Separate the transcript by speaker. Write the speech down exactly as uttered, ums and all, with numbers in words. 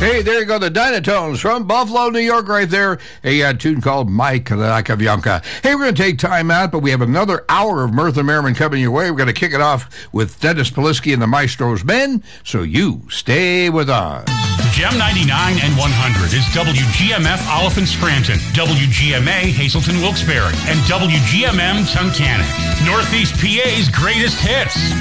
Speaker 1: Hey, there you go, the Dynatones from Buffalo, New York, right there. A uh, tune called Mike Lakavianka. Hey, we're going to take time out, but we have another hour of Mirth and Merriment coming your way. We're going to kick it off with Dennis Polisky and the Maestro's Men, so you stay with us.
Speaker 2: Gem ninety-nine and one hundred is W G M F Oliphant Scranton, W G M A Hazelton Wilkes-Barre, and W G M M Tunkhannock. Northeast P A's greatest hits.